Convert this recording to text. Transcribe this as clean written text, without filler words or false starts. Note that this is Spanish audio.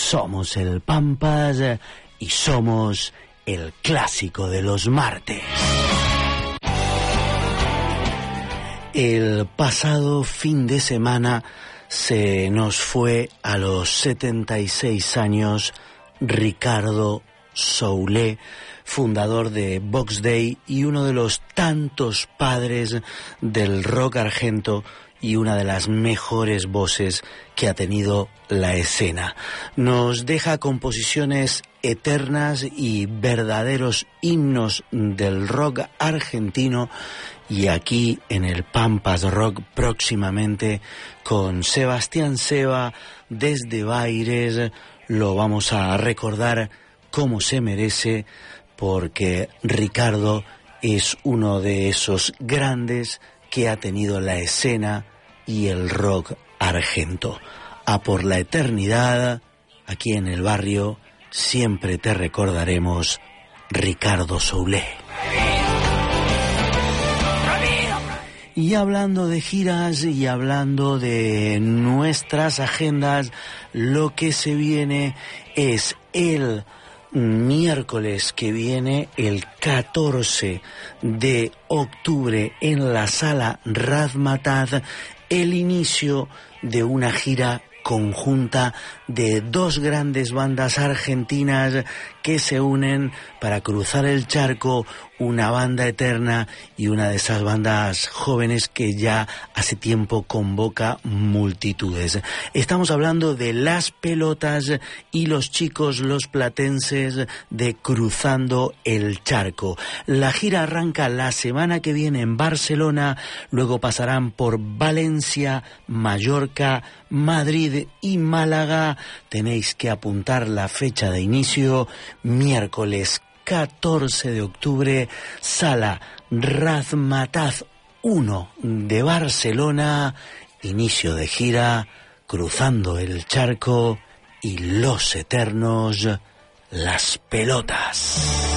Somos el Pampas y somos el clásico de los martes. El pasado fin de semana se nos fue a los 76 años Ricardo Soule, fundador de Box Day y uno de los tantos padres del rock argento y una de las mejores voces que ha tenido la escena. Nos deja composiciones eternas y verdaderos himnos del rock argentino, y aquí en el Pampas Rock próximamente con Sebastián Seba desde Baires lo vamos a recordar como se merece, porque Ricardo es uno de esos grandes que ha tenido la escena y el rock argento. A por la eternidad, aquí en el barrio, siempre te recordaremos, Ricardo Soule. Y hablando de giras y hablando de nuestras agendas, lo que se viene es el miércoles que viene, el 14 de octubre, en la Sala Razmataz, el inicio de una gira conjunta de dos grandes bandas argentinas que se unen para cruzar el charco, una banda eterna y una de esas bandas jóvenes que ya hace tiempo convoca multitudes. Estamos hablando de Las Pelotas y los chicos, los platenses, de Cruzando el Charco. La gira arranca la semana que viene en Barcelona, luego pasarán por Valencia, Mallorca, Madrid y Málaga. Tenéis que apuntar la fecha de inicio: miércoles 14 de octubre, Sala Razmataz 1 de Barcelona, inicio de gira, Cruzando el Charco y los eternos Las Pelotas.